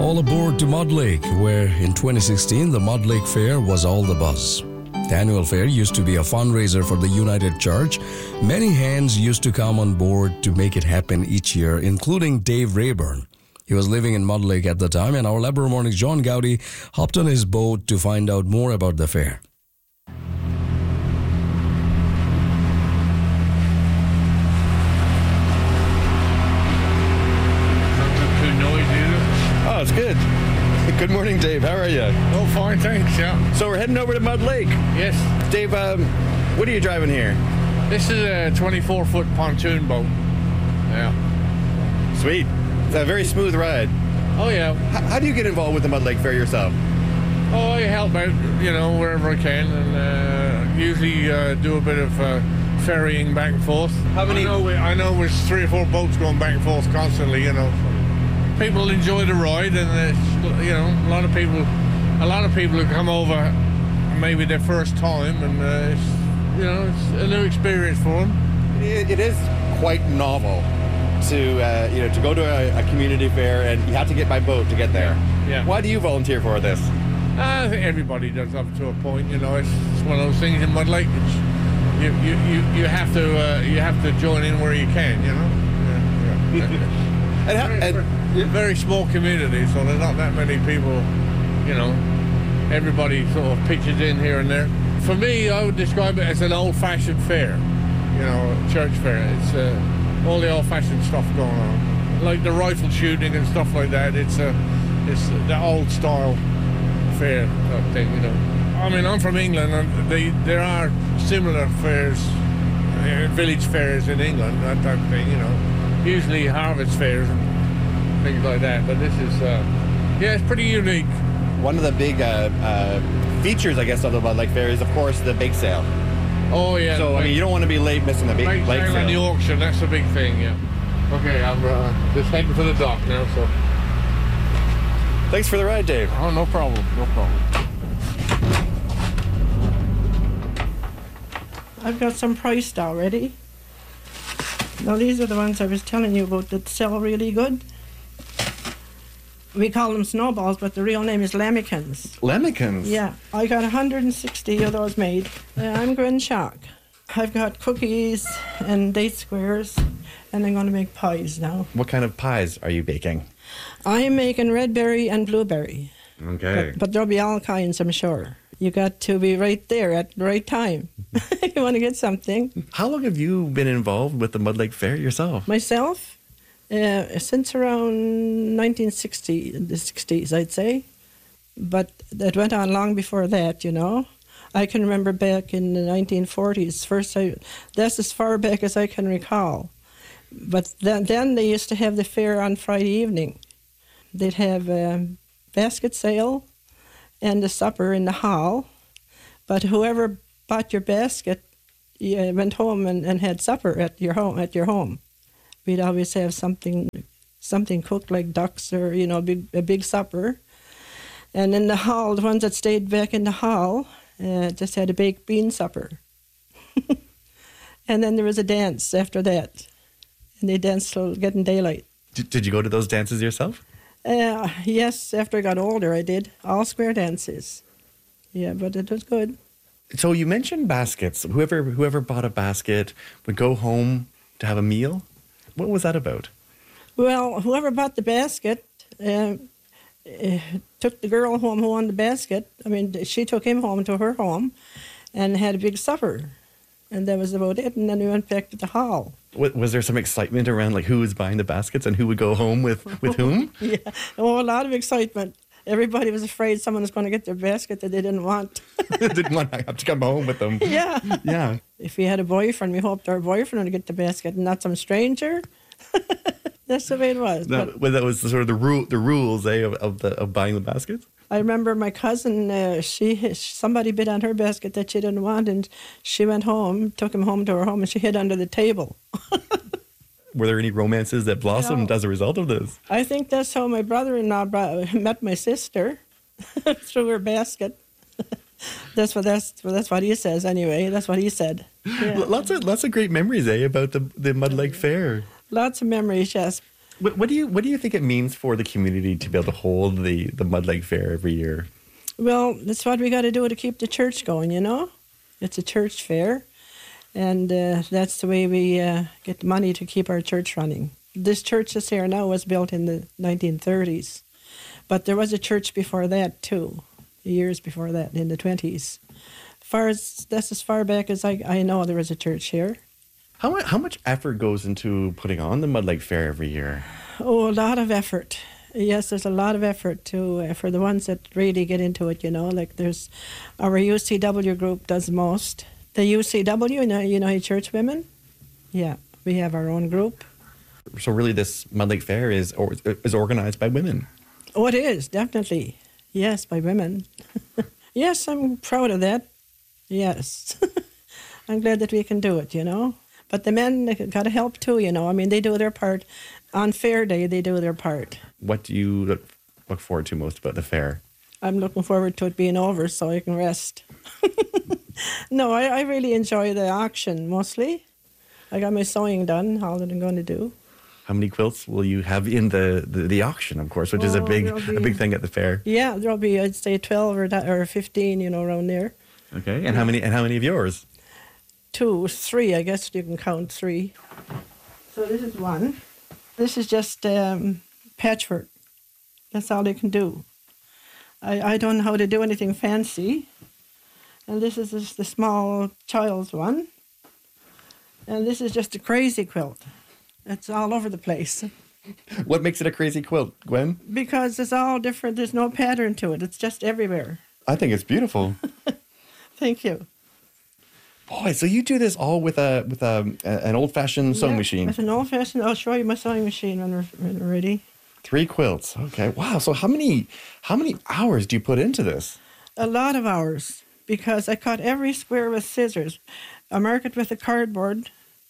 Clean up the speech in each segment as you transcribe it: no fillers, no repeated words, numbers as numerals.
All aboard to Mud Lake, where in 2016 the Mud Lake Fair was all the buzz. The annual fair used to be a fundraiser for the United Church. Many hands used to come on board to make it happen each year, including Dave Rayburn. He was living in Mud Lake at the time, and our Labrador Morning's John Gowdy hopped on his boat to find out more about the fair. Oh, it's good. Good morning, Dave. How are you? Oh, fine, thanks, yeah. So we're heading over to Mud Lake. Yes. Dave, what are you driving here? This is a 24-foot pontoon boat. Yeah. Sweet. It's a very smooth ride. Oh, yeah. How do you get involved with the Mud Lake Fair yourself? Oh, I help out, wherever I can, and usually do a bit of ferrying back and forth. How many? I know there's 3 or 4 boats going back and forth constantly, People enjoy the ride, and a lot of people who come over, maybe their first time, and it's a new experience for them. It is quite novel to go to a community fair, and you have to get by boat to get there. Yeah. Why do you volunteer for this? I think everybody does up to a point. It's one of those things in Mud Lake. You have to join in where you can. Very small community, so there's not that many people. Everybody sort of pitches in here and there. For me, I would describe it as an old-fashioned fair. A church fair. It's all the old-fashioned stuff going on, like the rifle shooting and stuff like that. It's the old-style fair type thing. I mean, I'm from England, and there are similar fairs, village fairs in England, that type of thing. Usually harvest fairs and things like that. But this is, it's pretty unique. One of the big features, I guess, of the Mud Lake Fair is, of course, the bake sale. Oh, yeah. So, you don't want to be late missing the bake sale. And the auction, that's the big thing, yeah. Okay, I'm just heading for the dock now, so. Thanks for the ride, Dave. Oh, no problem. I've got some priced already. Now, these are the ones I was telling you about that sell really good. We call them snowballs, but the real name is lamekins. Lamekins? Yeah. I got 160 of those made. I'm going shock. I've got cookies and date squares, and I'm going to make pies now. What kind of pies are you baking? I'm making red berry and blueberry. Okay. But there'll be all kinds, I'm sure. You got to be right there at the right time. You want to get something. How long have you been involved with the Mud Lake Fair yourself? Myself? Since around 1960, the 60s, I'd say. But it went on long before that, I can remember back in the 1940s. That's as far back as I can recall. But then they used to have the fair on Friday evening. They'd have a basket sale and a supper in the hall. But whoever bought your basket, you went home and had supper at your home. We'd always have something cooked like ducks or, a big supper. And in the hall, the ones that stayed back in the hall just had a baked bean supper. And then there was a dance after that. And they danced till getting daylight. Did you go to those dances yourself? Yes, after I got older, I did. All square dances. Yeah, but it was good. So you mentioned baskets. Whoever bought a basket would go home to have a meal? What was that about? Well, whoever bought the basket took the girl home who won the basket. I mean, she took him home to her home and had a big supper. And that was about it. And then we went back to the hall. Was there some excitement around who was buying the baskets and who would go home with whom? Yeah, a lot of excitement. Everybody was afraid someone was going to get their basket that they didn't want. Didn't want to have to come home with them. Yeah. Yeah. If we had a boyfriend, we hoped our boyfriend would get the basket and not some stranger. That's the way it was. That was sort of the rules of buying the baskets? I remember my cousin, somebody bid on her basket that she didn't want, and she went home, took him home to her home, and she hid under the table. Were there any romances that blossomed as a result of this? I think that's how my brother-in-law met my sister, through her basket. That's what he says anyway. That's what he said. Yeah. Lots of great memories, about the Mud Lake Fair. Lots of memories, yes. What do you think it means for the community to be able to hold the Mud Lake Fair every year? Well, that's what we got to do to keep the church going, you know? It's a church fair, and that's the way we get money to keep our church running. This church that's here now was built in the 1930s, but there was a church before that, too, years before that, in the 20s. That's as far back as I know there was a church here. How much effort goes into putting on the Mud Lake Fair every year? Oh, a lot of effort. Yes, there's a lot of effort for the ones that really get into it, you know. Like there's our UCW group does most. The UCW, United Church Women, yeah, we have our own group. So really this Mud Lake Fair is organized by women? Oh, it is, definitely. Yes, by women. Yes, I'm proud of that. Yes. I'm glad that we can do it, you know. But the men got to help too, you know. I mean, they do their part. On fair day, they do their part. What do you look forward to most about the fair? I'm looking forward to it being over so I can rest. No, I really enjoy the auction mostly. I got my sewing done, all that I'm going to do. How many quilts will you have in the auction, of course, which is a big thing at the fair? Yeah, there'll be, I'd say, 12 or 15, you know, around there. Okay, and how many of yours? 2, 3, I guess you can count 3. So this is one. This is just patchwork. That's all they can do. I don't know how to do anything fancy. And this is just the small child's one. And this is just a crazy quilt. It's all over the place. What makes it a crazy quilt, Gwen? Because it's all different. There's no pattern to it. It's just everywhere. I think it's beautiful. Thank you. Boy, so you do this all with an old-fashioned sewing machine? With an old-fashioned. I'll show you my sewing machine when we're ready. 3 quilts. Okay. Wow. So how many hours do you put into this? A lot of hours, because I cut every square with scissors. I mark it with a cardboard,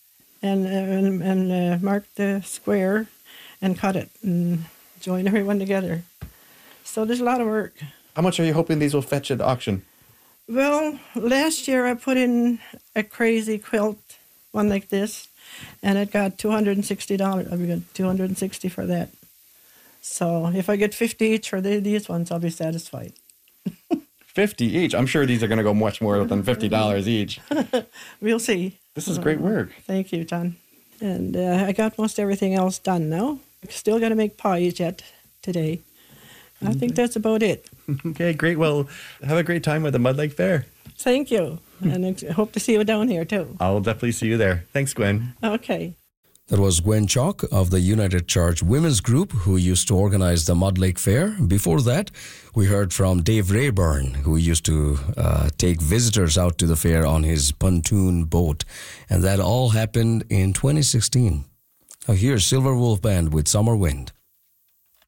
and mark the square, and cut it and join everyone together. So there's a lot of work. How much are you hoping these will fetch at auction? Well, last year I put in a crazy quilt, one like this, and it got $260. I got $260 for that. So if I get 50 each for these ones, I'll be satisfied. 50 each? I'm sure these are going to go much more than $50 each. We'll see. This is great work. Thank you, John. And I got most everything else done now. Still got to make pies yet today. I think that's about it. Okay, great. Well, have a great time at the Mud Lake Fair. Thank you. And I hope to see you down here, too. I'll definitely see you there. Thanks, Gwen. Okay. That was Gwen Chalk of the United Church Women's Group, who used to organize the Mud Lake Fair. Before that, we heard from Dave Rayburn, who used to take visitors out to the fair on his pontoon boat. And that all happened in 2016. Now here's Silver Wolf Band with Summer Wind.